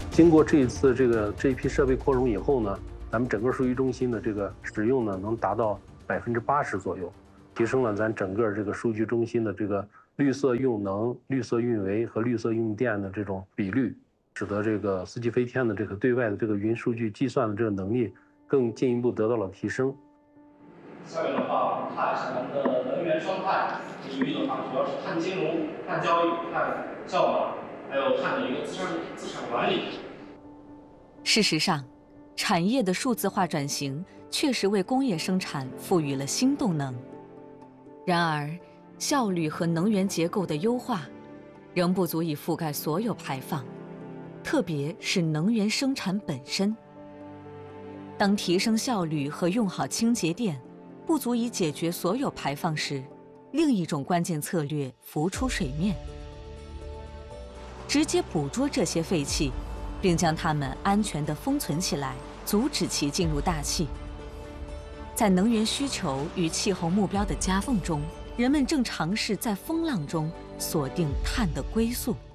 经过这一批设备扩容以后呢，咱们整个数据中心的这个使用呢，能达到80%左右，提升了咱整个这个数据中心的这个绿色用能、绿色运维和绿色用电的这种比率，使得这个四季飞天的这个对外的这个云数据计算的这个能力更进一步得到了提升。 下面的话，我们看一下咱们的能源生态领域的话，主要是碳金融、碳交易、碳效码，还有碳的一个资产管理。 事实上，产业的数字化转型确实为工业生产赋予了新动能。然而，效率和能源结构的优化，仍不足以覆盖所有排放，特别是能源生产本身。当提升效率和用好清洁电不足以解决所有排放时，另一种关键策略浮出水面：直接捕捉这些废气，并将它们安全地封存起来，阻止其进入大气。在能源需求与气候目标的夹缝中，人们正尝试在风浪中锁定碳的归宿。